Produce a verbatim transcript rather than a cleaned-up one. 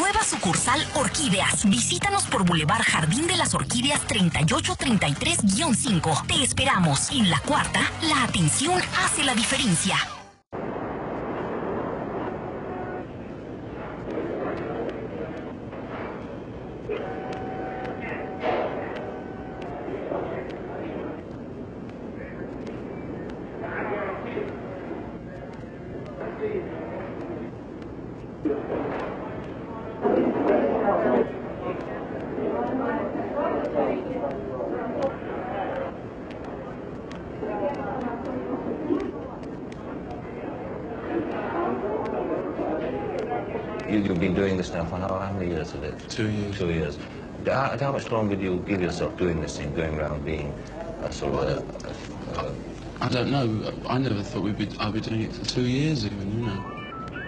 Nueva sucursal Orquídeas. Visítanos por Boulevard Jardín de las Orquídeas treinta y ocho treinta y tres guión cinco. Te esperamos. En la cuarta, la atención hace la diferencia. You, you've been doing this now for how, how many years is it? Two years. Two years. How, how much longer do you give yourself doing this thing, going around being a sort of a, a, a I don't know. I never thought we'd be. I'd be doing it for two years even. You know.